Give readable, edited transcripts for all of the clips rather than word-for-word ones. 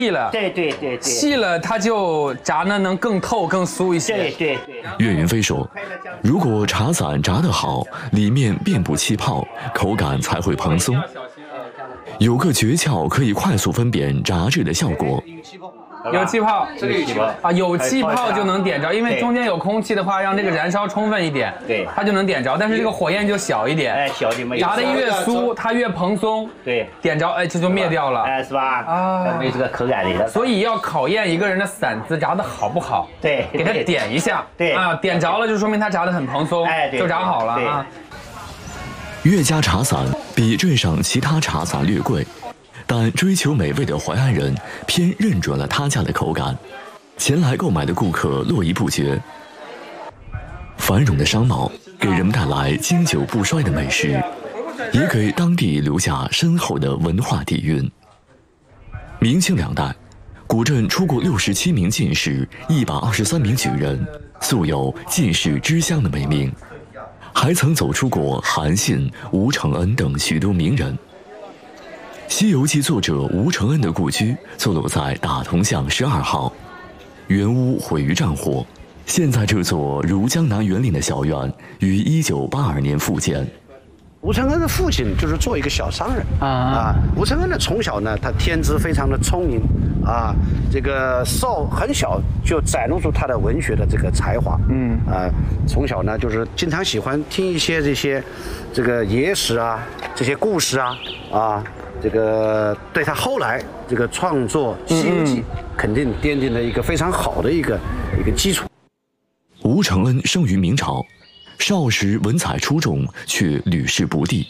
细了， 对， 细了它就炸呢能更透更酥一些。 对。 岳云飞说，如果茶伞炸得好，里面遍布气泡，口感才会蓬松。有个诀窍可以快速分辨炸制的效果。 有气泡， 这个有气泡啊，有气泡就能点着，因为中间有空气的话，让这个燃烧充分一点， 对， 它就能点着。但是这个火焰就小一点， 小点嘛。 炸的越酥，它越蓬松， 对， 点着，这就灭掉了， 是吧？ 啊， 没有这个口感的。 所以要考验一个人的馓子炸的好不好， 对， 给他点一下， 对啊，点着了就说明他炸的很蓬松，就炸好了啊。 岳家茶伞比镇上其他茶伞略贵。但追求美味的淮安人偏认准了他家的口感，前来购买的顾客络绎不绝。繁荣的商贸给人们带来经久不衰的美食，也给当地留下深厚的文化底蕴。明清两代，古镇出过67名进士，123名举人，素有进士之乡的美名，还曾走出过韩信、吴承恩等许多名人。《西游记》作者吴承恩的故居坐落在大同巷12号，原屋毁于战火，现在这座如江南园林的小院于1982年复建。 吴承恩的父亲就是做一个小商人吴承恩呢，从小呢，他天资非常的聪明这个很小就展露出他的文学的这个才华从小呢就是经常喜欢听一些这个野史这些故事这个对他后来这个创作《西游记》肯定奠定了一个非常好的一个基础。 吴承恩生于明朝，少时文采出众，却屡试不第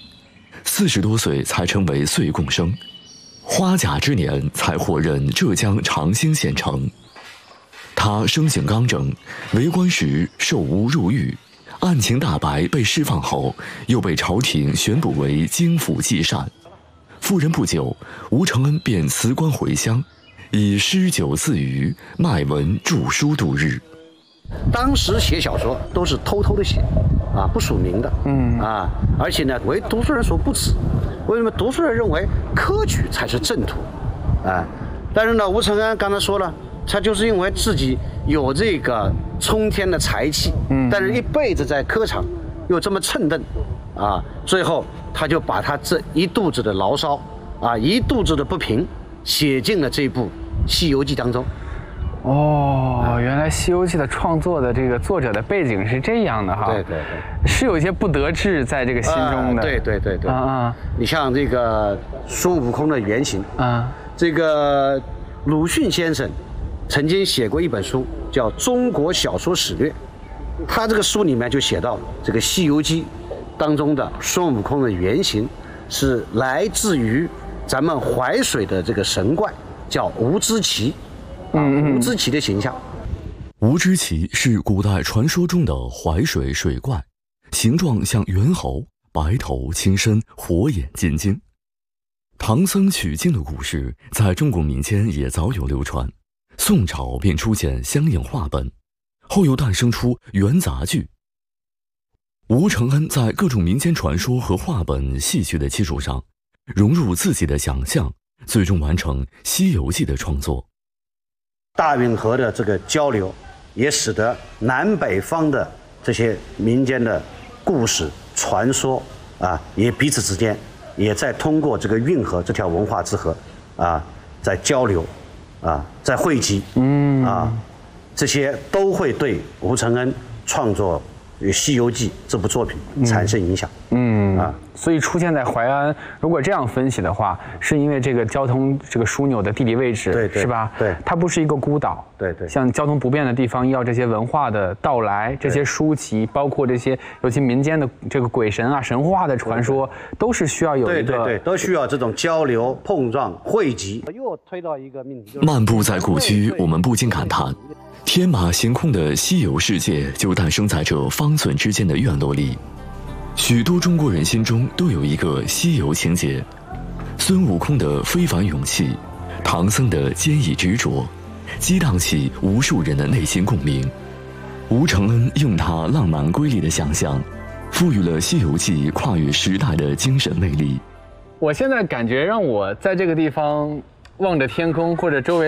，40多岁才成为岁贡生，花甲之年才获任浙江长兴县丞。他生性刚正，为官时受诬入狱，案情大白被释放后，又被朝廷宣布为京府济善。赴任不久，吴承恩便辞官回乡，以诗酒自娱、卖文著书度日。 当时写小说都是偷偷的写不署名的而且呢为读书人所不齿。为什么？读书人认为科举才是正途但是呢，吴承恩刚才说了，他就是因为自己有这个冲天的才气但是一辈子在科场又这么蹭蹬最后他就把他这一肚子的牢骚一肚子的不平写进了这部《西游记》当中。 原来《西游记》的创作的这个作者的背景是这样的哈。 对， 是有一些不得志在这个心中的。 对。你像这个孙悟空的原型这个鲁迅先生曾经写过一本书叫《中国小说史略》，他这个书里面就写到这个《西游记》当中的孙悟空的原型是来自于咱们淮水的这个神怪，叫吴知奇吴知奇的形象。 吴知奇是古代传说中的淮水水怪，形状像猿猴，白头青身，火眼金睛。唐僧取经的故事在中国民间也早有流传，宋朝便出现相应话本，后又诞生出元杂剧。吴承恩在各种民间传说和话本戏曲的基础上，融入自己的想象，最终完成《西游记》的创作。 大运河的这个交流，也使得南北方的这些民间的故事传说也彼此之间也在通过这个运河这条文化之河在交流在汇集这些都会对吴承恩创作《西游记》这部作品产生影响。 所以出现在淮安，如果这样分析的话，是因为这个交通这个枢纽的地理位置， 对是吧？ 对， 它不是一个孤岛。 对， 像交通不便的地方，要这些文化的到来，这些书籍，包括这些尤其民间的这个鬼神神话的传说，都是需要有一个对，都需要这种交流、碰撞、汇集。又推到一个命题， 漫步在故居，我们不禁感叹，天马行空的西游世界就诞生在这方寸之间的院落里。许多中国人心中都有一个西游情节，孙悟空的非凡勇气，唐僧的坚毅执着，激荡起无数人的内心共鸣。吴承恩用他浪漫瑰丽的想象，赋予了《西游记》跨越时代的精神魅力。 我现在感觉让我在这个地方望着天空或者周围